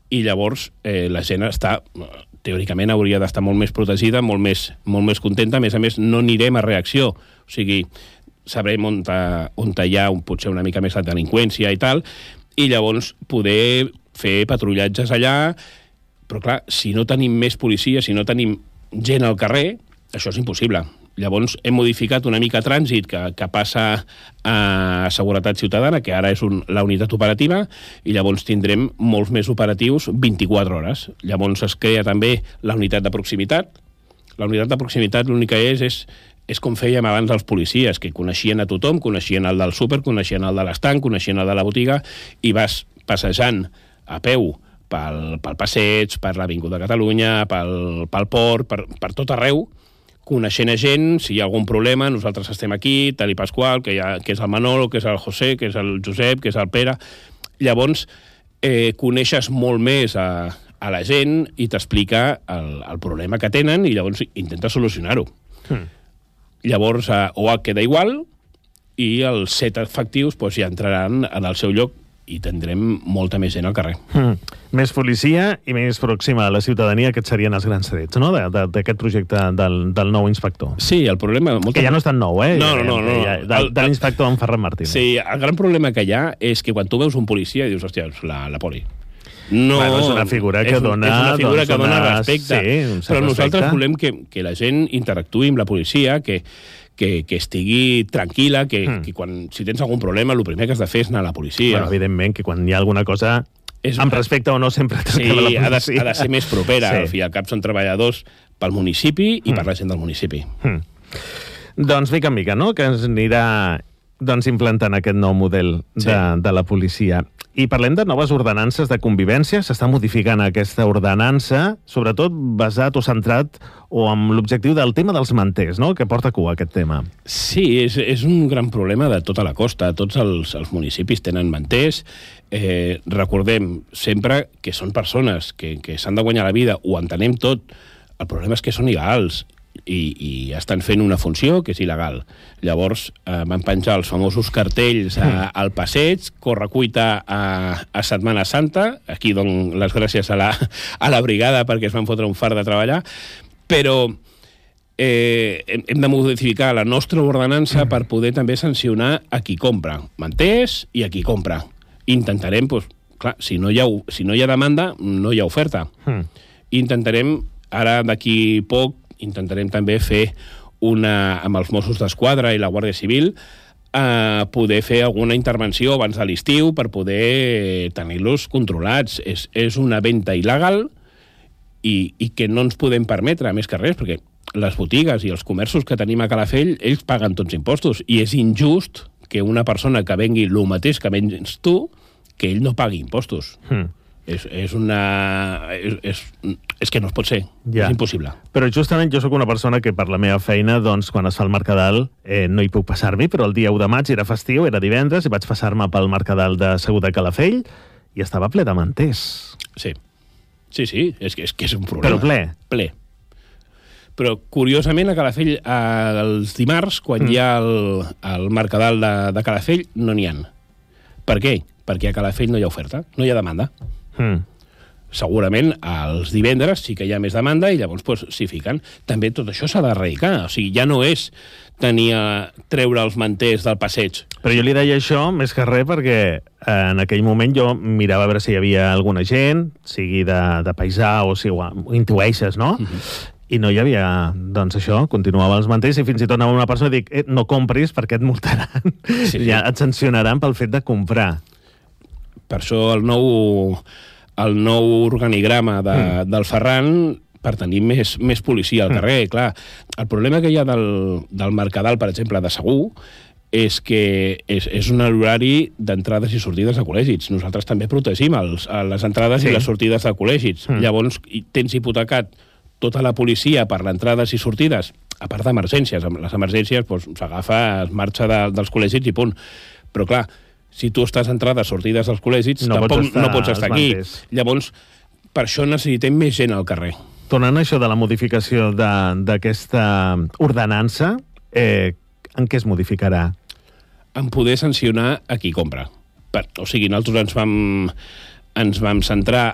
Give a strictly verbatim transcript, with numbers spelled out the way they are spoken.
i llavors eh, la gent està, teòricament hauria d'estar molt més protegida, molt més, molt més contenta, a més a més no anirem a reacció, o sigui, sabrem on, ta, on hi ha un, potser una mica més de delinqüència i tal, i llavors poder fer patrullatges allà, però clar, si no tenim més policia, si no tenim gent al carrer, això és impossible. Llavors hem modificat una mica trànsit que, que passa a Seguretat Ciutadana, que ara és un, la unitat operativa, i llavors tindrem molts més operatius vint-i-quatre hores. Llavors es crea també la unitat de proximitat. La unitat de proximitat l'únic que és, és és com fèiem abans els policies, que coneixien a tothom, coneixien el del súper, coneixien el de l'estanc, coneixien el de la botiga, i vas passejant a peu pel, pel passeig, per l'Avinguda Catalunya, pel, pel port, per, per tot arreu, coneixent a gent, si hi ha algun problema, nosaltres estem aquí, tal i Pasqual, que, ha, que és el Manolo, que és el José, que és el Josep, que és el Pere. Llavors, eh, coneixes molt més a, a la gent i t'explica el, el problema que tenen i llavors intenta solucionar-ho. Hmm. Llavors, eh, O H queda igual i els set efectius pues, ja entraran en el seu lloc i tindrem molta més gent al carrer. Mm. Més policia i més pròxima a la ciutadania, aquests serien els grans trets, no?, d'aquest projecte del, del nou inspector. Sí, el problema... Molta... Que ja no és tan nou, eh? No, no, no. no. Ja, de, de l'inspector en Ferran Martínez. Sí, el gran problema que hi ha és que quan tu veus un policia dius, hòstia, la, la poli. No, bueno, és una figura que és, dona... És una figura doncs, que dona una... respecte. Sí, però nosaltres respecte. volem que, que la gent interactuï amb la policia, que, que, que estigui tranquil·la, que, mm. que quan, si tens algun problema, el primer que has de fer és anar a la policia. Bueno, evidentment, que quan hi ha alguna cosa... És... Amb respecte o no, sempre sí, la policia. Ha de, ha de ser més propera. Sí. Al fi i al cap són treballadors pel municipi i mm. per la gent del municipi. Mm. Doncs, mica en mica, no?, que ens anirà doncs, implantant aquest nou model de, sí. de la policia. I parlem de noves ordenances de convivència. S'està modificant aquesta ordenança, sobretot basat o centrat o amb l'objectiu del tema dels manters, no?, que porta cua aquest tema. Sí, és, és un gran problema de tota la costa. Tots els, els municipis tenen manters. Eh, recordem sempre que són persones que, que s'han de guanyar la vida, ho entenem tot. El problema és que són il·legals i, i estan fent una funció que és il·legal. Llavors eh, van penjar els famosos cartells a, al passeig, correcuita a, a Setmana Santa, aquí dono les gràcies a la, a la brigada perquè es van fotre un far de treballar, però eh, hem, hem de modificar la nostra ordenança per poder també sancionar a qui compra manters i a qui compra. Intentarem, doncs, clar, si no hi ha, si no hi ha demanda, no hi ha oferta. Mm. Intentarem, ara d'aquí poc, intentarem també fer una, amb els Mossos d'Esquadra i la Guàrdia Civil, eh, poder fer alguna intervenció abans de l'estiu per poder tenir-los controlats. És, és una venda il·legal i, i que no ens podem permetre, més que res, perquè les botigues i els comerços que tenim a Calafell, ells paguen tots impostos, i és injust que una persona que vengui el mateix que vens tu, que ell no pagui impostos. Mm. És, és una... És, és, és que no es pot ser, ja. És impossible. Però justament jo sóc una persona que per la meva feina, doncs, quan es fa el Mercadal, eh, no hi puc passar-m'hi, però el dia u de maig era festiu, era divendres, i vaig passar-me pel Mercadal de Segur de Calafell i estava ple de manters. Sí, sí, sí, és que és, que és un problema. Però ple? Ple. Però, curiosament, a Calafell, els dimarts, quan mm. hi ha el, el Mercadal de, de Calafell, no n'hi ha. Per què? Perquè a Calafell no hi ha oferta, no hi ha demanda. Mm. Segurament els divendres sí que hi ha més demanda i llavors pues, s'hi fiquen. També tot això s'ha d'erradicar. O sigui, ja no és tenir a treure els manters del passeig. Però jo li deia això més que res perquè en aquell moment jo mirava a veure si hi havia alguna gent, sigui de, de paisà o si ho, ho intueixes, no? Mm-hmm. I no hi havia, doncs això, continuava els manters i fins i tot anava una persona i dic, eh, no compris perquè et multaran. Sí, ja et sancionaran pel fet de comprar. Per això el nou, el nou organigrama de, mm. del Ferran, per tenir més, més policia al carrer, mm. clar. El problema que hi ha del, del Mercadal, per exemple, de Segur, és que és, és un horari d'entrades i sortides de col·legis. Nosaltres també protegim els, les entrades sí. i les sortides de col·legis. Mm. Llavors, tens hipotecat tota la policia per les entrades i sortides, a part d'emergències. Les emergències doncs, s'agafa, es marxa de, dels col·legis i punt. Però, clar, si tu estàs entrades, sortides dels col·legis, no tampoc pots estar, no pots estar aquí. Manters. Llavors, per això necessitem més gent al carrer. Tornant a això de la modificació d'aquesta ordenança, eh, en què es modificarà? En poder sancionar a qui compra. Per, o sigui, nosaltres ens vam, ens vam centrar